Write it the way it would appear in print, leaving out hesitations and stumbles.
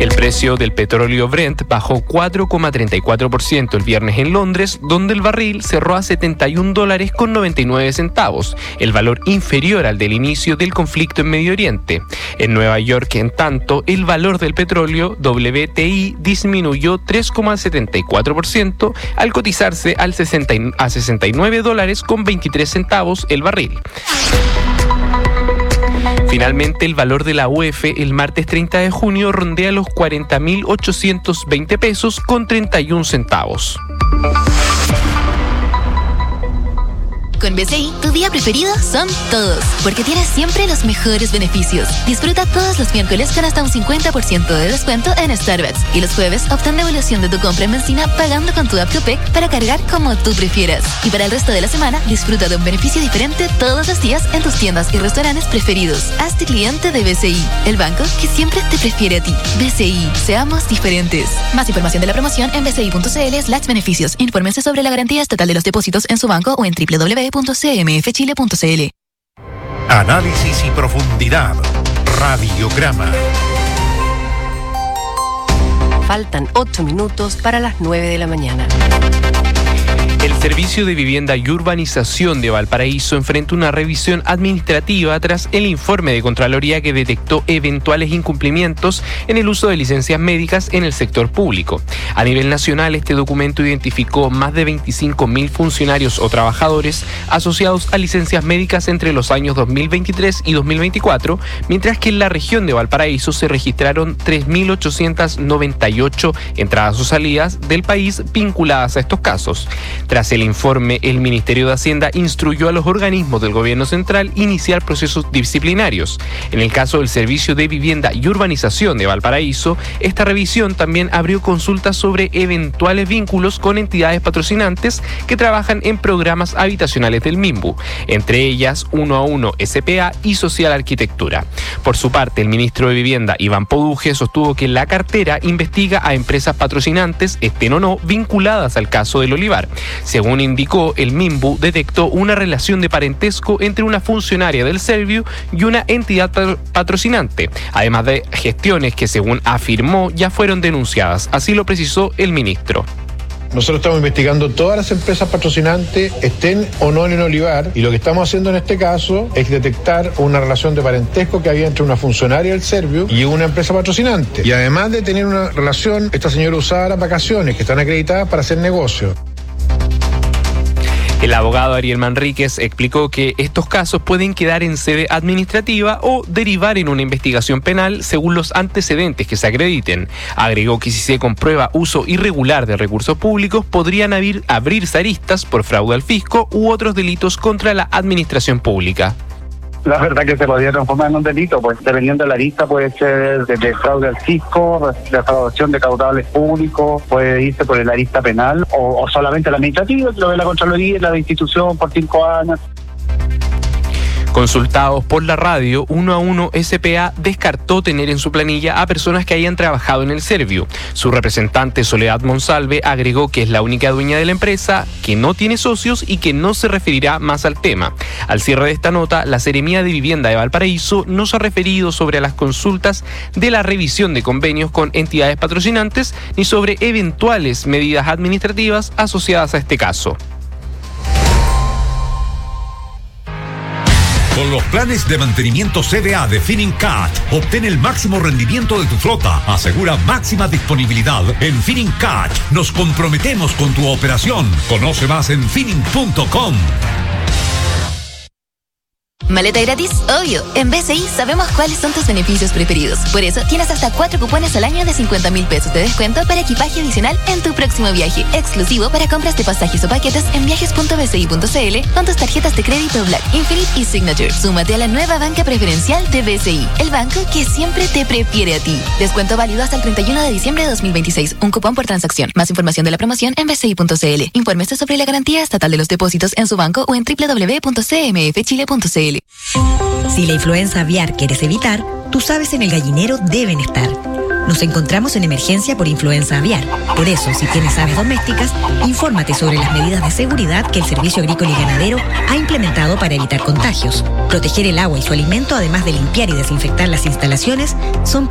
El precio del petróleo Brent bajó 4,34% el viernes en Londres, donde el barril cerró a $71.99, el valor inferior al del inicio del conflicto en Medio Oriente. En Nueva York, en tanto, el valor del petróleo WTI disminuyó 3,74% al cotizarse a $69.23 el barril. Finalmente, el valor de la UF el martes 30 de junio rondea los 40.820 pesos con 31 centavos. Con BCI, tu día preferido son todos, porque tienes siempre los mejores beneficios. Disfruta todos los miércoles con hasta un 50% de descuento en Starbucks. Y los jueves, obtén devolución de tu compra en benzina pagando con tu app Copec para cargar como tú prefieras. Y para el resto de la semana, disfruta de un beneficio diferente todos los días en tus tiendas y restaurantes preferidos. Hazte cliente de BCI, el banco que siempre te prefiere a ti. BCI, seamos diferentes. Más información de la promoción en bci.cl/beneficios. Infórmense sobre la garantía estatal de los depósitos en su banco o en www.cmfchile.cl. Análisis y profundidad. Radiograma. Faltan 8 minutos para las 9 de la mañana. El Servicio de Vivienda y Urbanización de Valparaíso enfrenta una revisión administrativa tras el informe de Contraloría que detectó eventuales incumplimientos en el uso de licencias médicas en el sector público. A nivel nacional, este documento identificó más de 25.000 funcionarios o trabajadores asociados a licencias médicas entre los años 2023 y 2024, mientras que en la región de Valparaíso se registraron 3.898 entradas o salidas del país vinculadas a estos casos. Tras el informe, el Ministerio de Hacienda instruyó a los organismos del gobierno central iniciar procesos disciplinarios. En el caso del Servicio de Vivienda y Urbanización de Valparaíso, esta revisión también abrió consultas sobre eventuales vínculos con entidades patrocinantes que trabajan en programas habitacionales del MIMBU, entre ellas 1A1 SPA y Social Arquitectura. Por su parte, el ministro de Vivienda, Iván Poduje, sostuvo que la cartera investiga a empresas patrocinantes, estén o no vinculadas al caso del Olivar. Según indicó, el MIMBU detectó una relación de parentesco entre una funcionaria del Servio y una entidad patrocinante, además de gestiones que, según afirmó, ya fueron denunciadas. Así lo precisó el ministro. Nosotros estamos investigando todas las empresas patrocinantes, estén o no en el Olivar, y lo que estamos haciendo en este caso es detectar una relación de parentesco que había entre una funcionaria del Servio y una empresa patrocinante. Y además de tener una relación, esta señora usaba las vacaciones que están acreditadas para hacer negocio. El abogado Ariel Manríquez explicó que estos casos pueden quedar en sede administrativa o derivar en una investigación penal según los antecedentes que se acrediten. Agregó que si se comprueba uso irregular de recursos públicos, podrían abrirse aristas por fraude al fisco u otros delitos contra la administración pública. La verdad que se podría transformar en un delito, pues dependiendo de la lista puede ser de fraude al fisco, defraudación de caudales públicos, puede irse por la lista penal o solamente la administrativa, lo de la Contraloría, la de institución por 5 años. Consultados por la radio, 1A1 SPA descartó tener en su planilla a personas que hayan trabajado en el Servio. Su representante Soledad Monsalve agregó que es la única dueña de la empresa, que no tiene socios y que no se referirá más al tema. Al cierre de esta nota, la Seremía de Vivienda de Valparaíso no se ha referido sobre las consultas de la revisión de convenios con entidades patrocinantes ni sobre eventuales medidas administrativas asociadas a este caso. Con los planes de mantenimiento CDA de Finincat, obtén el máximo rendimiento de tu flota. Asegura máxima disponibilidad en Finincat. Nos comprometemos con tu operación. Conoce más en Finin.com. ¿Maleta gratis? Obvio. En BCI sabemos cuáles son tus beneficios preferidos. Por eso tienes hasta 4 cupones al año de 50.000 pesos de descuento para equipaje adicional en tu próximo viaje. Exclusivo para compras de pasajes o paquetes en viajes.bci.cl con tus tarjetas de crédito Black, Infinite y Signature. Súmate a la nueva banca preferencial de BCI, el banco que siempre te prefiere a ti. Descuento válido hasta el 31 de diciembre de 2026. Un cupón por transacción. Más información de la promoción en bci.cl. Infórmese sobre la garantía estatal de los depósitos en su banco o en www.cmfchile.cl. Si la influenza aviar quieres evitar, tú sabes en el gallinero deben estar. Nos encontramos en emergencia por influenza aviar. Por eso, si tienes aves domésticas, infórmate sobre las medidas de seguridad que el Servicio Agrícola y Ganadero ha implementado para evitar contagios. Proteger el agua y su alimento, además de limpiar y desinfectar las instalaciones, son